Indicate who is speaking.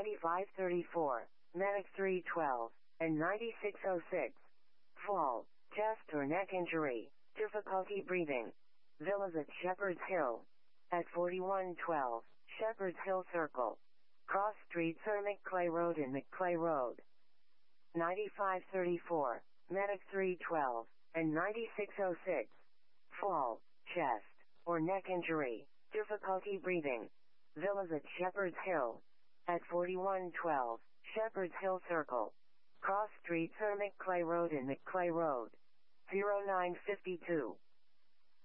Speaker 1: 9534, Medic 312, and 9606. Fall, chest or neck injury, difficulty breathing. Villas at Shepherd's Hill. At 4112, Shepherd's Hill Circle. Cross Street Sir McClay Road and McClay Road. 9534, Medic 312, and 9606. Fall, chest, or neck injury, difficulty breathing. Villas at Shepherd's Hill. At 4112, Shepherd's Hill Circle. Cross Street Sir McClay Road and McClay Road. 0952,